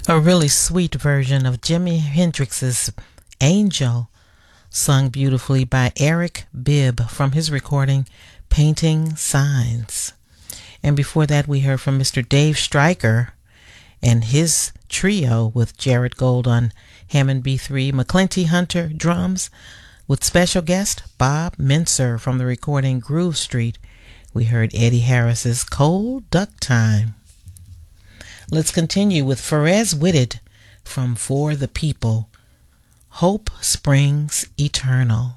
A really sweet version of Jimi Hendrix's Angel, sung beautifully by Eric Bibb from his recording Painting Signs. And before that, we heard from Mr. Dave Stryker and his trio with Jared Gold on Hammond B3, McClinty Hunter drums, with special guest Bob Mincer from the recording Groove Street. We heard Eddie Harris's Cold Duck Time. Let's continue with Pharrell Whitted from For the People, Hope Springs Eternal.